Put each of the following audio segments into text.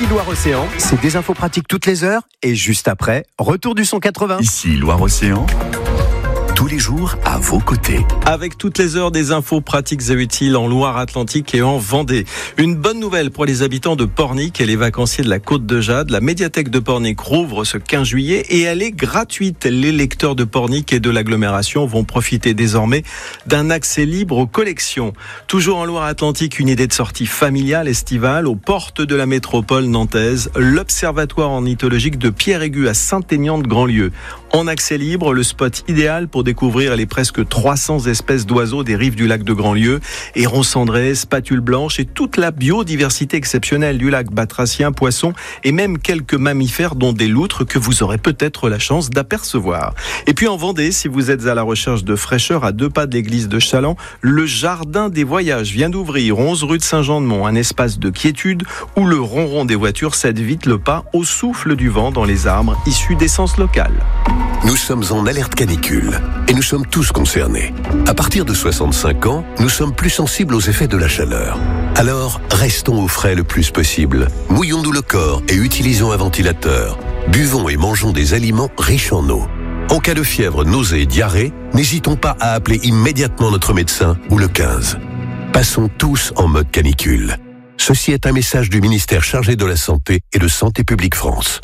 Ici Loire-Océan, c'est des infos pratiques toutes les heures et juste après, retour du son 80. Ici Loire-Océan, tous les jours à vos côtés. Avec toutes les heures des infos pratiques et utiles en Loire-Atlantique et en Vendée. Une bonne nouvelle pour les habitants de Pornic et les vacanciers de la Côte de Jade. La médiathèque de Pornic rouvre ce 15 juillet et elle est gratuite. Les lecteurs de Pornic et de l'agglomération vont profiter désormais d'un accès libre aux collections. Toujours en Loire-Atlantique, une idée de sortie familiale estivale aux portes de la métropole nantaise. L'Observatoire ornithologique de Pierre-Aigu à Saint-Aignan-de-Grandlieu. En accès libre, le spot idéal pour découvrir les presque 300 espèces d'oiseaux des rives du lac de Grandlieu, hérons cendrés, spatules blanches et toute la biodiversité exceptionnelle du lac, batraciens, poissons et même quelques mammifères dont des loutres que vous aurez peut-être la chance d'apercevoir. Et puis en Vendée, si vous êtes à la recherche de fraîcheur à 2 pas de l'église de Chaland, le Jardin des Voyages vient d'ouvrir 11 rue de Saint-Jean-de-Mont, un espace de quiétude où le ronron des voitures cède vite le pas au souffle du vent dans les arbres issus d'essence locale. Nous sommes en alerte canicule et nous sommes tous concernés. À partir de 65 ans, nous sommes plus sensibles aux effets de la chaleur. Alors, restons au frais le plus possible. Mouillons-nous le corps et utilisons un ventilateur. Buvons et mangeons des aliments riches en eau. En cas de fièvre, nausées et diarrhée, n'hésitons pas à appeler immédiatement notre médecin ou le 15. Passons tous en mode canicule. Ceci est un message du ministère chargé de la Santé et de Santé publique France.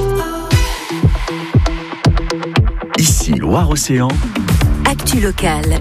Ici Loire-Océan, Actu locale.